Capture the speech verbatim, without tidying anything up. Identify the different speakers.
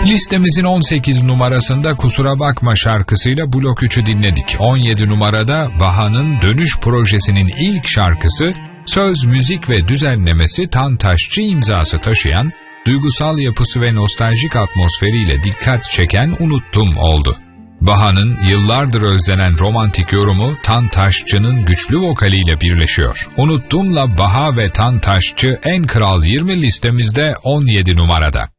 Speaker 1: Listemizin on sekiz numarasında Kusura Bakma şarkısıyla Blok üçü dinledik. on yedi numarada Baha'nın Dönüş projesinin ilk şarkısı, söz, müzik ve düzenlemesi Tantaşçı imzası taşıyan, duygusal yapısı ve nostaljik atmosferiyle dikkat çeken Unuttum oldu. Baha'nın yıllardır özlenen romantik yorumu Tantaşçı'nın güçlü vokaliyle birleşiyor. Unuttum'la Baha ve Tantaşçı en kral yirmi listemizde on yedi numarada.